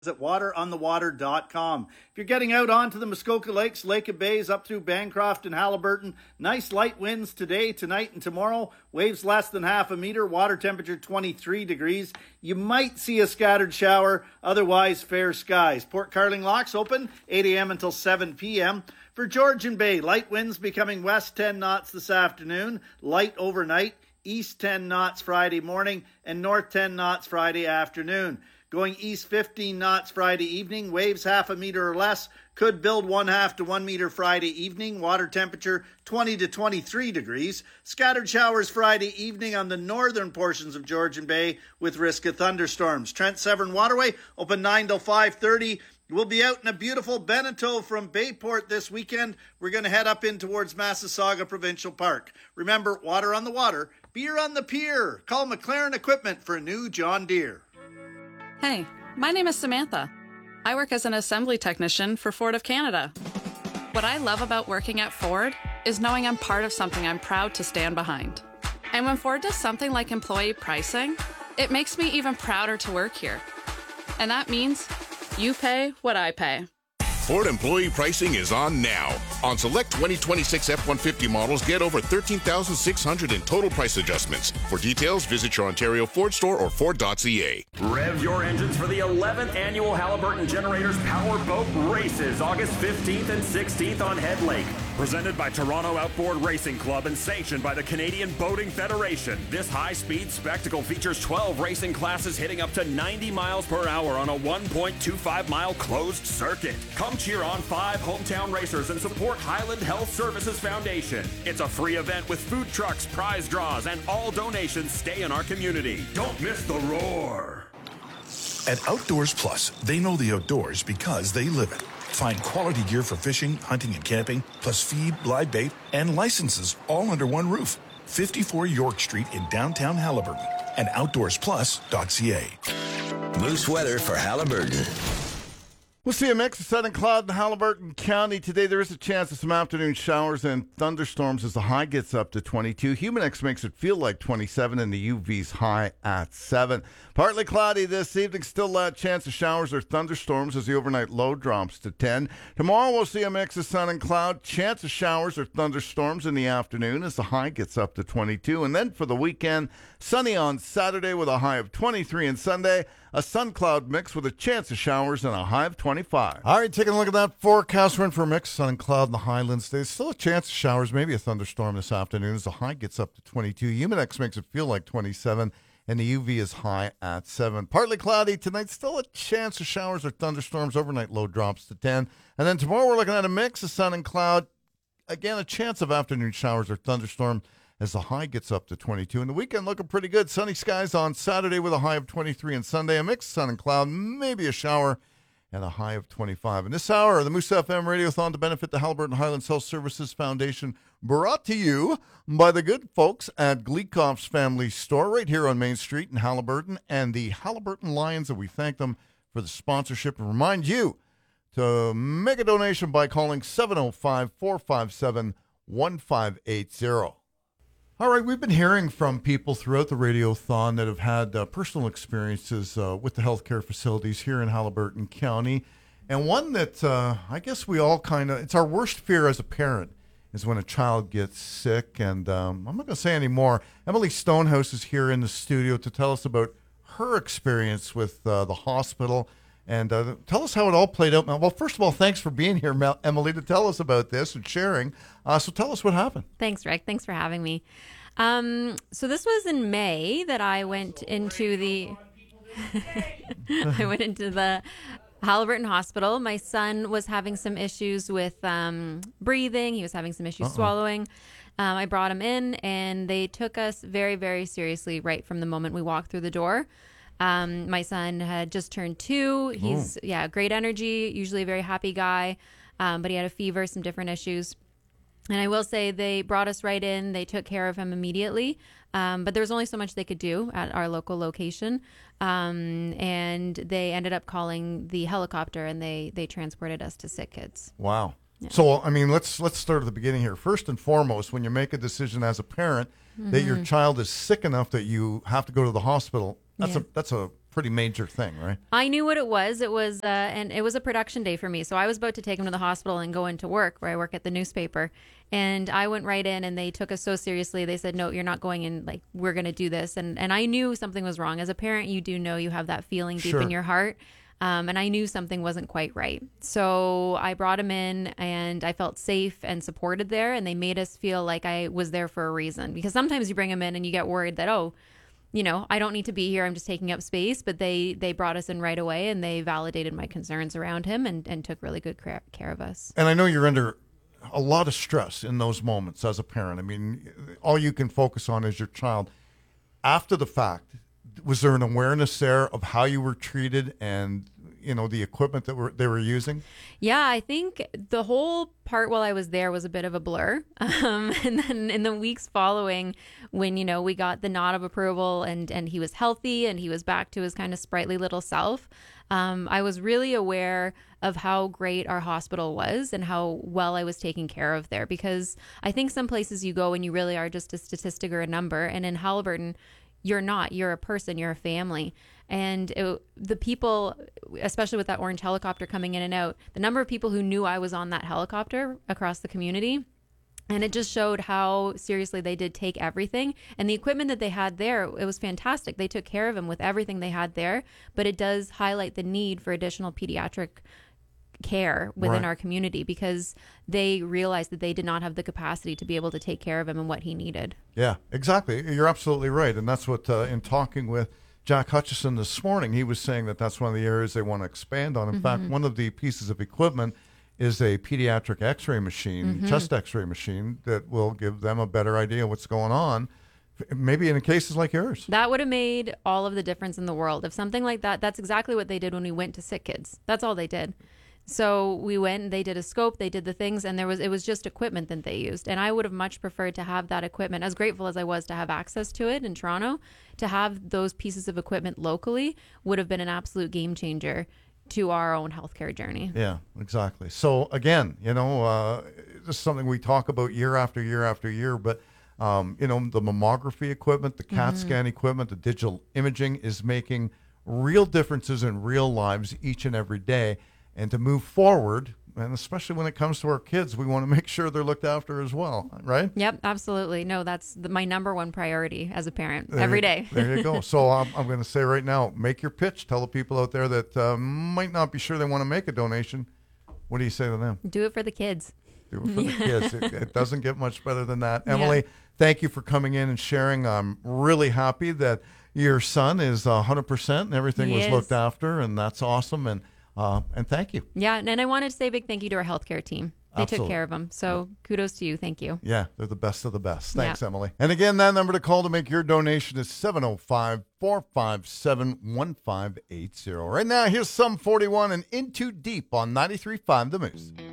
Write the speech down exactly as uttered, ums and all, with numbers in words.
at water on the water dot com. If you're getting out onto the Muskoka Lakes, Lake of Bays, up through Bancroft and Haliburton, nice light winds today, tonight, and tomorrow. Waves less than half a meter, water temperature twenty-three degrees. You might see a scattered shower, otherwise fair skies. Port Carling locks open eight a.m. until seven p.m. For Georgian Bay, light winds becoming west ten knots this afternoon, light overnight, east ten knots Friday morning, and north ten knots Friday afternoon. Going east fifteen knots Friday evening, waves half a meter or less, could build one half to one meter Friday evening, water temperature twenty to twenty-three degrees. Scattered showers Friday evening on the northern portions of Georgian Bay with risk of thunderstorms. Trent Severn Waterway, open nine till five thirty. We'll be out in a beautiful Beneteau from Bayport this weekend. We're going to head up in towards Massasauga Provincial Park. Remember, water on the water, beer on the pier. Call McLaren Equipment for a new John Deere. Hey, my name is Samantha. I work as an assembly technician for Ford of Canada. What I love about working at Ford is knowing I'm part of something I'm proud to stand behind. And when Ford does something like employee pricing, it makes me even prouder to work here. And that means you pay what I pay. Ford employee pricing is on now. On select twenty twenty-six F one fifty models, get over thirteen thousand six hundred dollars in total price adjustments. For details, visit your Ontario Ford store or Ford dot C A. Rev your engines for the eleventh annual Haliburton Generators Power Boat Races, August fifteenth and sixteenth on Head Lake. Presented by Toronto Outboard Racing Club and sanctioned by the Canadian Boating Federation, this high-speed spectacle features twelve racing classes hitting up to ninety miles per hour on a one point two five mile closed circuit. Come cheer on five hometown racers and support Highland Health Services Foundation. It's a free event with food trucks, prize draws, and all donations stay in our community. Don't miss the roar. At Outdoors Plus, they know the outdoors because they live it. Find quality gear for fishing, hunting, and camping, plus feed, live bait, and licenses all under one roof. fifty-four York Street in downtown Haliburton and outdoors plus dot c a. Moose weather for Haliburton. We'll see a mix of sun and cloud in Haliburton County today. There is a chance of some afternoon showers and thunderstorms as the high gets up to twenty-two. Humidex makes it feel like twenty-seven, and the U V's high at seven. Partly cloudy this evening. Still a chance of showers or thunderstorms as the overnight low drops to ten. Tomorrow we'll see a mix of sun and cloud. Chance of showers or thunderstorms in the afternoon as the high gets up to twenty-two. And then for the weekend, sunny on Saturday with a high of twenty-three, and Sunday a sun cloud mix with a chance of showers and a high of twenty-five. All right, taking a look at that forecast. We're in for a mix, sun and cloud in the highlands. There's still a chance of showers, maybe a thunderstorm this afternoon as the high gets up to twenty-two. Humidex makes it feel like twenty-seven, and the U V is high at seven. Partly cloudy tonight, still a chance of showers or thunderstorms. Overnight low drops to ten. And then tomorrow we're looking at a mix of sun and cloud. Again, a chance of afternoon showers or thunderstorm as the high gets up to twenty-two. And the weekend looking pretty good. Sunny skies on Saturday with a high of twenty-three, and Sunday a mix of sun and cloud, maybe a shower, and a high of twenty-five. And this hour, the Moose F M Radiothon to benefit the Haliburton Highlands Health Services Foundation, brought to you by the good folks at Gleekoff's Family Store right here on Main Street in Haliburton, and the Haliburton Lions, and we thank them for the sponsorship and remind you to make a donation by calling seven oh five, four five seven, one five eight zero. All right, we've been hearing from people throughout the Radiothon that have had uh, personal experiences uh, with the healthcare facilities here in Haliburton County. And one that uh, I guess we all kind of, it's our worst fear as a parent, is when a child gets sick. And um, I'm not going to say any more. Emily Stonehouse is here in the studio to tell us about her experience with uh, the hospital. And uh, tell us how it all played out. Well, first of all, thanks for being here, Mel- Emily, to tell us about this and sharing. Uh, so tell us what happened. Thanks, Rick. Thanks for having me. Um, so this was in May that I went into the I went into the Haliburton Hospital. My son was having some issues with um, breathing. He was having some issues Uh-oh. swallowing. Um, I brought him in, and they took us very, very seriously right from the moment we walked through the door. Um, my son had just turned two. He's, oh. yeah, great energy, usually a very happy guy, um, but he had a fever, some different issues. And I will say they brought us right in. They took care of him immediately, um, but there was only so much they could do at our local location. Um, and they ended up calling the helicopter, and they, they transported us to Sick Kids. Wow. Yeah. So, I mean, let's let's start at the beginning here. First and foremost, when you make a decision as a parent mm-hmm. that your child is sick enough that you have to go to the hospital, That's yeah. a that's a pretty major thing, right? I knew what it was. It was, uh, and it was a production day for me. So I was about to take him to the hospital and go into work, where I work at the newspaper. And I went right in, and they took us so seriously. They said, "No, you're not going in. Like, we're going to do this." And and I knew something was wrong. As a parent, you do know, you have that feeling deep Sure. in your heart. Um, and I knew something wasn't quite right. So I brought him in, and I felt safe and supported there. And they made us feel like I was there for a reason. Because sometimes you bring him in and you get worried that, oh, you know, I don't need to be here. I'm just taking up space. But they they brought us in right away, and they validated my concerns around him, and, and took really good care, care of us. And I know you're under a lot of stress in those moments as a parent. I mean, all you can focus on is your child. After the fact, was there an awareness there of how you were treated and, you know, the equipment that were they were using? Yeah, I think the whole part while I was there was a bit of a blur. Um, and then in the weeks following, when, you know, we got the nod of approval, and, and he was healthy and he was back to his kind of sprightly little self, um, I was really aware of how great our hospital was and how well I was taken care of there. Because I think some places you go and you really are just a statistic or a number. And in Haliburton, you're not. You're a person. You're a family. And it, the people, especially with that orange helicopter coming in and out, the number of people who knew I was on that helicopter across the community, and it just showed how seriously they did take everything. And the equipment that they had there, it was fantastic. They took care of him with everything they had there. But it does highlight the need for additional pediatric care within Right. our community, because they realized that they did not have the capacity to be able to take care of him and what he needed. Yeah, exactly. You're absolutely right. And that's what, uh, in talking with Jack Hutchison this morning, he was saying that that's one of the areas they want to expand on. In Mm-hmm. fact, one of the pieces of equipment is a pediatric x-ray machine, Mm-hmm. chest x-ray machine, that will give them a better idea of what's going on, maybe in cases like yours. That would have made all of the difference in the world. If something like that, that's exactly what they did when we went to Sick Kids. That's all they did. So we went and they did a scope, they did the things, and there was it was just equipment that they used. And I would have much preferred to have that equipment, as grateful as I was to have access to it in Toronto, to have those pieces of equipment locally would have been an absolute game changer to our own healthcare journey. Yeah, exactly. So again, you know, uh, this is something we talk about year after year after year, but um, you know, the mammography equipment, the CAT Mm-hmm. scan equipment, the digital imaging is making real differences in real lives each and every day. And to move forward, and especially when it comes to our kids, we want to make sure they're looked after as well, right? Yep, absolutely. No, that's the, my number one priority as a parent There every you- day. There you go. So I'm, I'm going to say right now, make your pitch. Tell the people out there that uh, might not be sure they want to make a donation. What do you say to them? Do it for the kids. Do it for the kids. It, it doesn't get much better than that. Emily, thank you for coming in and sharing. I'm really happy that your son is one hundred percent and everything He was is. looked after, and that's awesome. And uh, and thank you. Yeah, and I wanted to say a big thank you to our healthcare team. They Absolutely. took care of him. So kudos to you. Thank you. Yeah, they're the best of the best. Thanks, Yeah. Emily. And again, that number to call to make your donation is seven oh five, four five seven, one five eight zero. Right now, here's Sum forty-one and In Too Deep on ninety-three point five The Moose.